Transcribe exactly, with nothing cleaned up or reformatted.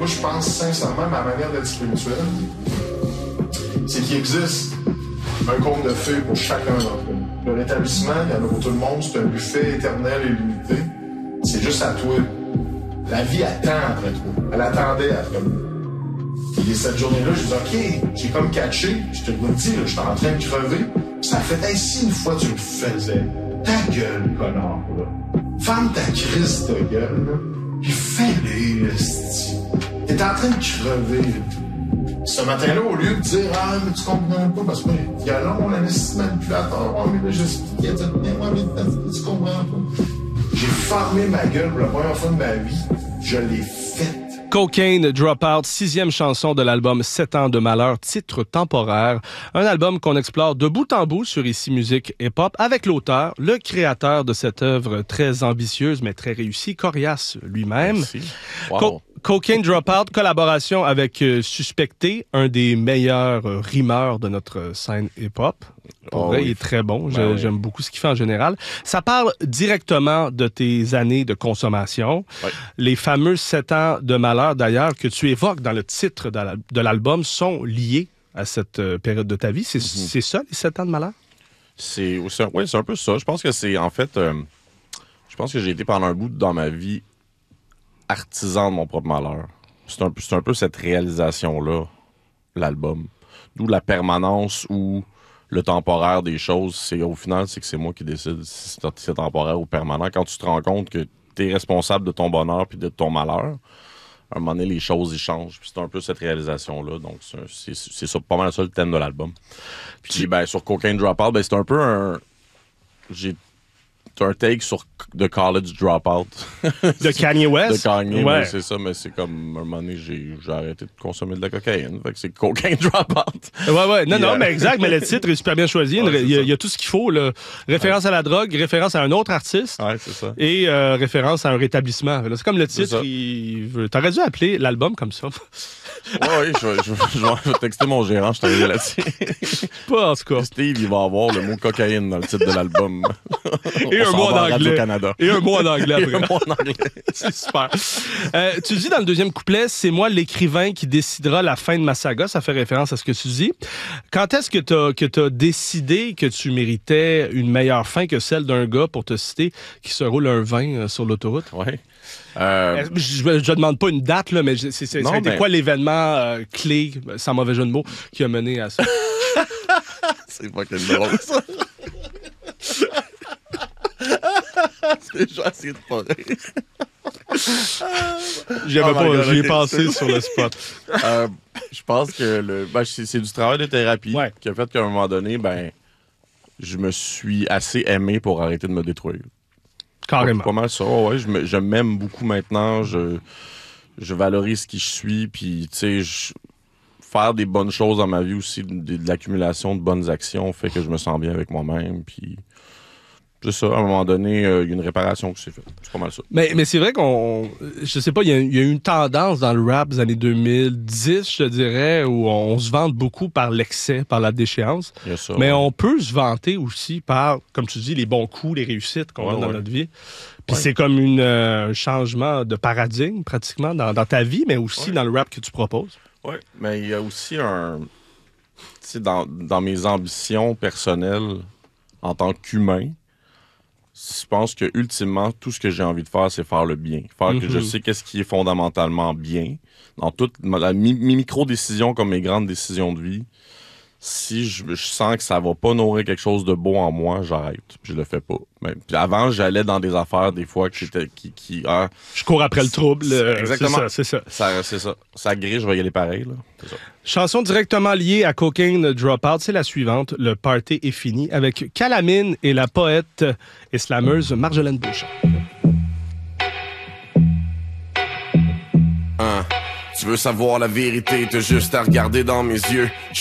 Moi, je pense sincèrement, ma manière d'être spirituel, c'est qu'il existe un conte de fées pour chacun d'entre nous. Le rétablissement, il y en a pour tout le monde, c'est un buffet éternel et limité. C'est juste à toi. La vie attend après toi. Elle attendait après nous. Et cette journée-là, je dis, OK, j'ai comme catché, je te le dis, là, je suis en train de crever. Ça fait ainsi une fois tu le faisais. Ta gueule, connard, là. Ferme ta crise de gueule, là. Puis fais-les, esti. T'es en train de crever. Ce matin-là, au lieu de dire, ah, mais tu comprends pas, parce qu'il y a long, la nécessité manipulateur, oh, mais là, j'expliquais, tu tu comprends pas. J'ai fermé ma gueule pour la première fois de ma vie. Je l'ai faite. Cocaine Dropout, sixième chanson de l'album sept ans de malheur, titre temporaire. Un album qu'on explore de bout en bout sur Ici Musique Hip Hop avec l'auteur, le créateur de cette œuvre très ambitieuse mais très réussie, Corias lui-même. Merci. Wow. Co- Cocaine Dropout, collaboration avec euh, Suspecté, un des meilleurs euh, rimeurs de notre scène hip-hop. Pour oh, vrai, oui. il est très bon. Ben Je, oui. J'aime beaucoup ce qu'il fait en général. Ça parle directement de tes années de consommation. Oui. Les fameux sept ans de malheur, d'ailleurs, que tu évoques dans le titre de, la, de l'album, sont liés à cette euh, période de ta vie. C'est, Mm-hmm. c'est ça, les sept ans de malheur? C'est, c'est, oui, c'est un peu ça. Je pense que c'est, en fait, euh, je pense que j'ai été pendant un bout dans ma vie artisan de mon propre malheur. C'est un, c'est un peu cette réalisation-là, l'album. D'où la permanence ou le temporaire des choses. C'est, au final, c'est que c'est moi qui décide si c'est, c'est temporaire ou permanent. Quand tu te rends compte que tu es responsable de ton bonheur puis de ton malheur, à un moment donné, les choses, ils changent. Puis c'est un peu cette réalisation-là. Donc, c'est, c'est, c'est ça, pas mal ça le thème de l'album. Puis, ben, sur Cocaine Dropout, ben, c'est un peu un... J'ai un take sur The College Dropout. De Kanye West? De Kanye, ouais. oui, c'est ça. Mais c'est comme, un moment donné, j'ai, j'ai arrêté de consommer de la cocaïne. Fait que c'est Cocaine Dropout. Ouais, ouais. Non, Puis, non, euh... mais exact. Mais le titre est super bien choisi. Ouais, il, y a, il y a tout ce qu'il faut. Là. Référence ouais. à la drogue, référence à un autre artiste. Ouais, c'est ça. Et euh, référence à un rétablissement. Là, c'est comme le titre. Il... T'aurais dû appeler l'album comme ça. Oui, oui, je, je, je, je vais texter mon gérant, je t'arrive là-dessus. Pas en tout cas. Steve, il va avoir le mot cocaïne dans le titre de l'album. Et un mot en anglais. Canada. Et un mot en anglais après. Et un mot en anglais. C'est super. Euh, tu dis dans le deuxième couplet, c'est moi l'écrivain qui décidera la fin de ma saga. Ça fait référence à ce que tu dis. Quand est-ce que tu as que t'as décidé que tu méritais une meilleure fin que celle d'un gars, pour te citer, qui se roule un vin sur l'autoroute? Oui. Euh... Je ne demande pas une date, là, mais c'est, c'est, non, c'était mais... quoi l'événement euh, clé, sans mauvais jeu de mots, qui a mené à ça? C'est fucking drôle, ça. C'est j'ai essayé de pas rire. J'y avais oh pas, God, j'y ai okay, pensé sur le spot. euh, je pense que le, ben, c'est, c'est du travail de thérapie ouais. qui a fait qu'à un moment donné, ben, je me suis assez aimé pour arrêter de me détruire. Carrément. C'est pas mal ça. Ouais, je, me, je m'aime beaucoup maintenant. Je, je valorise qui je suis. Puis, tu sais, faire des bonnes choses dans ma vie aussi, de, de l'accumulation de bonnes actions fait que je me sens bien avec moi-même. Puis, c'est ça. À un moment donné, il euh, y a une réparation qui s'est faite. C'est pas mal ça. Mais, mais c'est vrai qu'on... Je sais pas, il y, y a eu une tendance dans le rap des années deux mille dix, je te dirais, où on se vante beaucoup par l'excès, par la déchéance. Il y a ça, mais ouais. on peut se vanter aussi par, comme tu dis, les bons coups, les réussites qu'on ouais, a dans ouais. notre vie. Puis ouais. c'est comme une, euh, un changement de paradigme, pratiquement, dans, dans ta vie, mais aussi ouais. dans le rap que tu proposes. Oui, mais il y a aussi un... Tu sais, dans, dans mes ambitions personnelles, en tant qu'humain, je pense que ultimement, tout ce que j'ai envie de faire, c'est faire le bien. Faire mm-hmm. que je sais qu'est-ce qui est fondamentalement bien. Dans toutes mes micro-décisions comme mes grandes décisions de vie, si je, je sens que ça va pas nourrir quelque chose de beau en moi, j'arrête. Je le fais pas. Mais, puis avant, j'allais dans des affaires, des fois, qui... qui, qui ah, je cours après le trouble. C'est, exactement. C'est ça, c'est ça. ça. C'est ça. Ça grille, je vais y aller pareil. Là. C'est ça. Chanson directement liée à Cocaine Dropout, c'est la suivante. Le party est fini avec Calamine et la poète et slameuse Marjolaine Beauchamp. Hein, tu veux savoir la vérité, t'as juste à regarder dans mes yeux.